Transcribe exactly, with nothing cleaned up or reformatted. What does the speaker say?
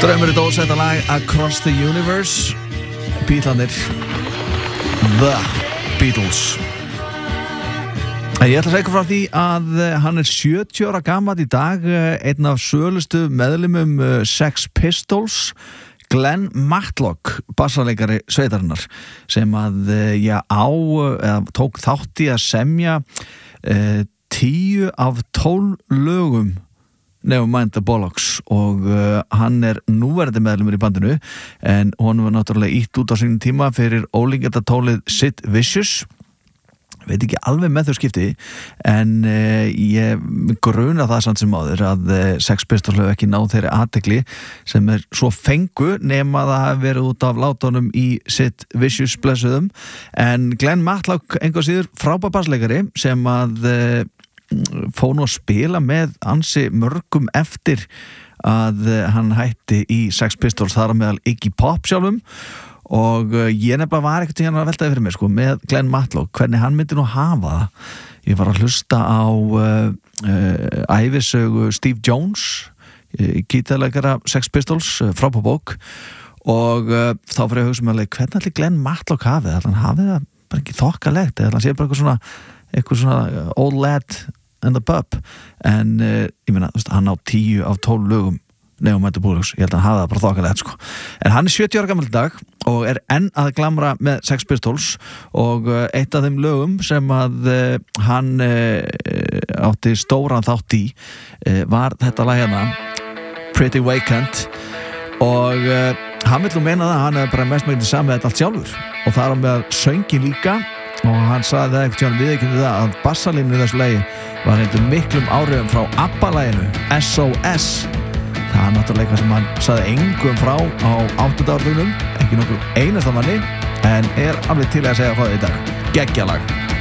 Strömmur í dós, þetta lag Across the Universe, Beatlandir, The Beatles. Ég ætla að segja frá því að hann er sjötíu ára gamall í dag, einn af sölustu meðlimum Sex Pistols, Glenn Matlock, bassaleikari sveitarinnar, sem að já, á, eða, tók þátt í að semja eh, tíu af tólf lögum Nevermind the Bollocks og uh, hann er núverandi meðlumur í bandinu en honum var náttúrulega ítt út á sínum tíma fyrir ólíkindatólið Sid Vicious. Veit ekki alveg með þau skipti en uh, ég gruna það samt sem áður að uh, Sex Pistols hefur ekki náð þeirri athygli sem er svo fengu nema það hafi verið út af látunum í Sid Vicious blessuðum en Glenn Matlock einhver síður frábær bassleikari sem að uh, fór nú að spila með ansi mörgum eftir að hann hætti í Sex Pistols þar á meðal Iggy Pop sjálfum og ég nefnilega var ekkert hérna að veltaði fyrir mér sko með Glenn Matlock, hvernig hann myndi nú hafa það ég var að hlusta á uh, uh, ævisögu Steve Jones uh, gítarleikara Sex Pistols uh, frábær bók og uh, þá fyrir að hugsa mig alveg hvernig allir Glenn Matlock hafið það, hann hafið það bara ekki þokkalegt eða hann sé bara eitthvað svona eitthvað svona old lad and the pub en uh, ég meina, þú veist, hann á tíu af tólf lögum Nevermind the Bollocks, ég held að hann hafa það bara þokkalegt sko. En hann er sjötíu ára gamall í dag og er enn að glamra með Sex Pistols og uh, eitt af þeim lögum sem að uh, hann uh, átti stóran þátt í uh, var þetta lag hérna Pretty Vacant og uh, hann vill nú meina það að hann er bara mest meginn samið þetta allt sjálfur og þar á með söngin líka og hann sagði það ekkert hjá hann við ekki það að bassalínu í þessu lagi var hendur miklum áhrifum frá ABBA-laginu S O S. Það er náttúrulega eitthvað sem hann sagði engum frá á áttunda áratugnum, ekki nokkuð einasta manni en er alveg til að segja frá það í dag. Geggjalag.